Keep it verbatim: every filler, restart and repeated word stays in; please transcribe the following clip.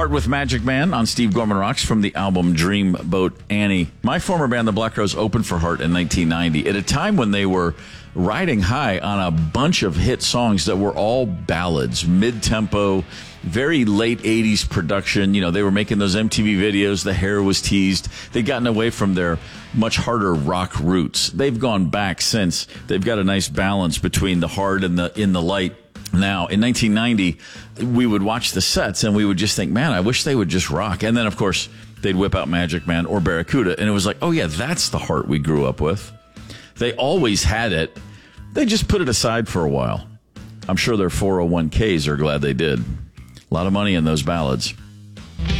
Heart with Magic Man on Steve Gorman Rocks from the album Dreamboat Annie. My former band, the Black Crowes, opened for Heart in nineteen ninety at a time when they were riding high on a bunch of hit songs that were all ballads, mid-tempo, very late eighties production. You know, they were making those M T V videos. The hair was teased. They'd gotten away from their much harder rock roots. They've gone back since. They've got a nice balance between the hard and the in the light. Now, in nineteen ninety, we would watch the sets and we would just think, man, I wish they would just rock. And then, of course, they'd whip out Magic Man or Barracuda. And it was like, oh, yeah, that's the Heart we grew up with. They always had it. They just put it aside for a while. I'm sure their four oh one k's are glad they did. A lot of money in those ballads.